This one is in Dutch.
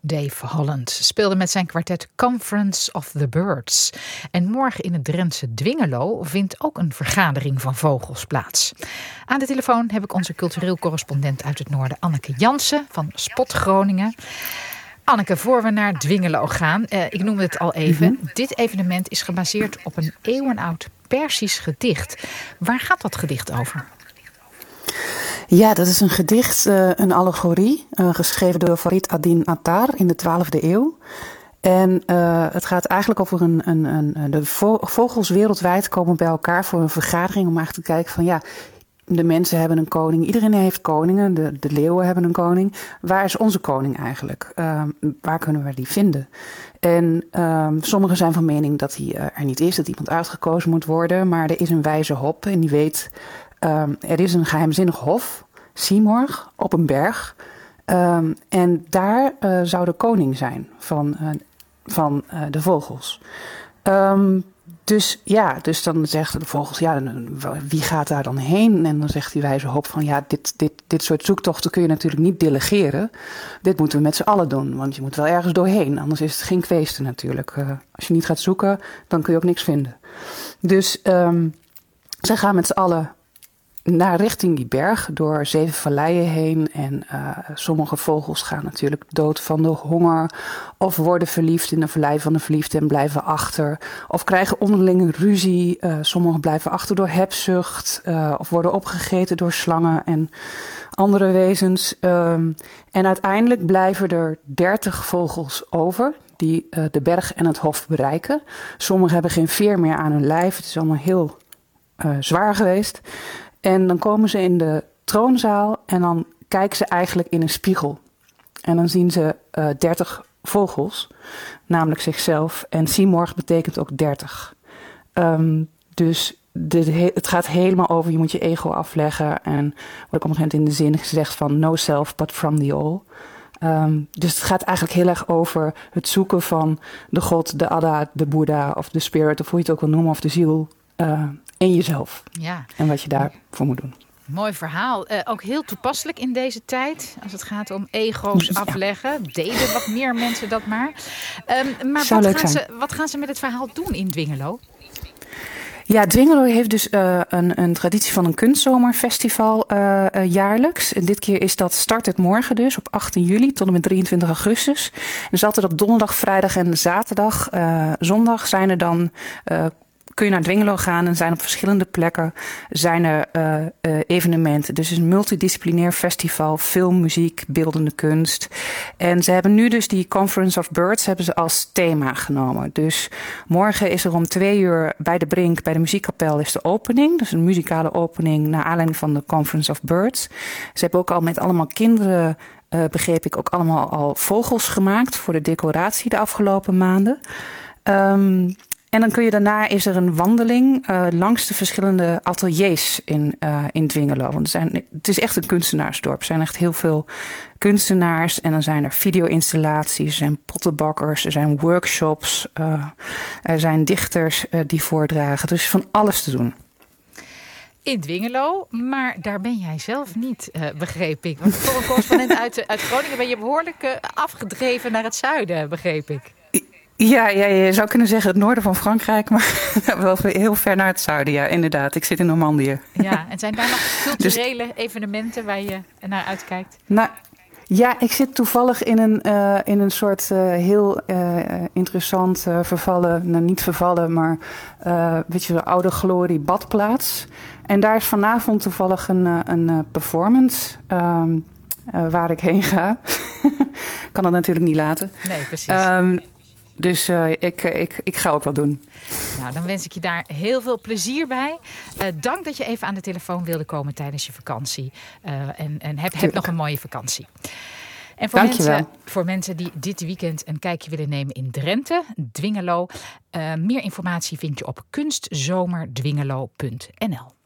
Dave Holland speelde met zijn kwartet Conference of the Birds. En morgen in het Drentse Dwingelo vindt ook een vergadering van vogels plaats. Aan de telefoon heb ik onze cultureel correspondent uit het noorden, Anneke Jansen van Spot Groningen. Anneke, voor we naar Dwingelo gaan, ik noemde het al even. Dit evenement is gebaseerd op een eeuwenoud Persisch gedicht. Waar gaat dat gedicht over? Ja, dat is een gedicht, een allegorie, geschreven door Farid ad-Din Attar in de 12e eeuw. En het gaat eigenlijk over de vogels wereldwijd komen bij elkaar voor een vergadering om eigenlijk te kijken van ja, de mensen hebben een koning, iedereen heeft koningen, de leeuwen hebben een koning. Waar is onze koning eigenlijk? Waar kunnen we die vinden? En sommigen zijn van mening dat hij er niet is, dat iemand uitgekozen moet worden. Maar er is een wijze hop en die weet, er is een geheimzinnig hof, Simorg, op een berg. En daar zou de koning zijn van de vogels. Dus dan zeggen de vogels, ja, wie gaat daar dan heen? En dan zegt die wijze hop van, ja, dit soort zoektochten kun je natuurlijk niet delegeren. Dit moeten we met z'n allen doen, want je moet wel ergens doorheen. Anders is het geen kweesten natuurlijk. Als je niet gaat zoeken, dan kun je ook niks vinden. Dus zij gaan met z'n allen naar richting die berg, door 7 valleien heen. En sommige vogels gaan natuurlijk dood van de honger. Of worden verliefd in de vallei van de verliefde en blijven achter. Of krijgen onderlinge ruzie. Sommigen blijven achter door hebzucht. Of worden opgegeten door slangen en andere wezens. En uiteindelijk blijven er 30 vogels over die de berg en het hof bereiken. Sommigen hebben geen veer meer aan hun lijf. Het is allemaal heel zwaar geweest. En dan komen ze in de troonzaal en dan kijken ze eigenlijk in een spiegel. En dan zien ze 30 vogels, namelijk zichzelf. En Simorg betekent ook 30. Dus het gaat helemaal over, je moet je ego afleggen. En wordt op een gegeven moment in de zin gezegd van no self but from the all. Dus het gaat eigenlijk heel erg over het zoeken van de God, de Adda, de Boeddha of de spirit, of hoe je het ook wil noemen, of de ziel. In jezelf. Ja. En wat je daarvoor moet doen. Mooi verhaal. Ook heel toepasselijk in deze tijd. Als het gaat om ego's afleggen. Deden wat meer mensen dat maar. Maar wat gaan ze met het verhaal doen in Dwingelo? Ja, Dwingelo heeft dus een traditie van een kunstzomerfestival jaarlijks. En dit keer start het morgen dus op 18 juli tot en met 23 augustus. Dus altijd op donderdag, vrijdag en zaterdag. Zondag zijn er dan kun je naar Dwingelo gaan en zijn op verschillende plekken zijn er evenementen. Dus het is een multidisciplinair festival, film, muziek, beeldende kunst. En ze hebben nu dus die Conference of Birds hebben ze als thema genomen. Dus morgen is er om 2 uur bij de Brink, bij de muziekkapel, is de opening. Dus een muzikale opening naar aanleiding van de Conference of Birds. Ze hebben ook al met allemaal kinderen, begreep ik, ook allemaal al vogels gemaakt voor de decoratie de afgelopen maanden. En dan is er een wandeling langs de verschillende ateliers in Dwingelo. Want het is echt een kunstenaarsdorp. Er zijn echt heel veel kunstenaars. En dan zijn er video-installaties, er zijn pottenbakkers, er zijn workshops. Er zijn dichters die voordragen. Dus van alles te doen. In Dwingelo, maar daar ben jij zelf niet, begreep ik. Want voor een correspondent uit Groningen ben je behoorlijk afgedreven naar het zuiden, begreep ik. Ja, je zou kunnen zeggen het noorden van Frankrijk, maar wel heel ver naar het zuiden. Ja, inderdaad. Ik zit in Normandië. Ja, en zijn daar nog culturele evenementen waar je naar uitkijkt? Nou, ja, ik zit toevallig in een soort heel interessant niet vervallen, maar de oude glorie badplaats. En daar is vanavond toevallig een performance waar ik heen ga. Kan dat natuurlijk niet laten. Nee, precies. Dus ik ga ook wat doen. Nou, dan wens ik je daar heel veel plezier bij. Dank dat je even aan de telefoon wilde komen tijdens je vakantie. En heb nog een mooie vakantie. En voor mensen die dit weekend een kijkje willen nemen in Drenthe, Dwingelo. Meer informatie vind je op kunstzomerdwingelo.nl.